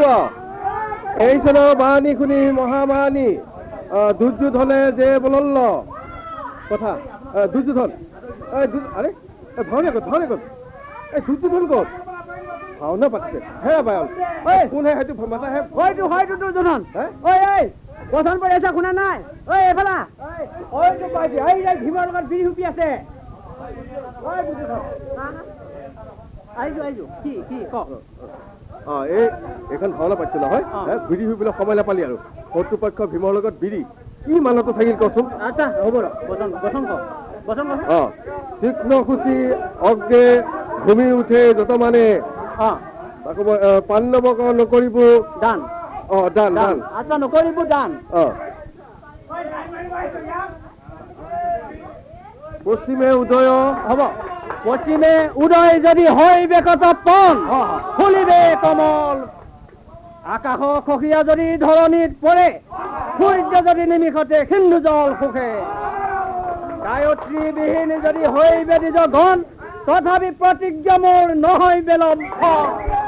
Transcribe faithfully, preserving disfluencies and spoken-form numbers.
কোৱা এই চনৰ বাণী শুনি মহামানী দুৰ্যোধনে যে বলল্ল কথা দুৰ্যোধন আরে ভাওনা কত ভাওনা কত এই দুৰ্যোধন কত ভাওনা পাতিছে হে বায়ল এই কোন হে হেতু মাতা হে হয়তো হয়তো দুৰ্যোধন ওই এই বচন পৰি আছে শুনা নাই ওই এফালা ওই তো পাইছে এই এই ভীমৰ লগত বিৰি হুপি আছে ওই দুৰ্যোধন আইজো আইজো কি কি ক অ এই এখন ভাওনা পাতিছিল হয় বিৰি হুপিলে সময় নাপালি আৰু কৰ্তৃপক্ষ ভীমৰ লগত বিৰি কি মানতো থাকিল কচোন আচ্ছা হ'ব ৰ বচন বচন ক বচন ক অ তীক্ষ্ণ খুচি অগ্নে ঘুমি উঠে যত মানে অ তাকো পাণ্ডৱক নকৰিব দান অ দান দান আচ্ছা নকৰিব দান অ পশ্চিমে উদয় হ'ব পশ্চিমে উদয় যদি হয় বেকত পন ফুলিবে কমল আকাশ খহিয়া যদি ধৰণীত পৰে সূৰ্য যদি নিমিষতে সিন্ধু জল সুখে গায়ত্ৰী বিহীন যদি হয় বেদিজ ঘন তথাপি প্ৰতিজ্ঞা মোৰ নহয় বেলম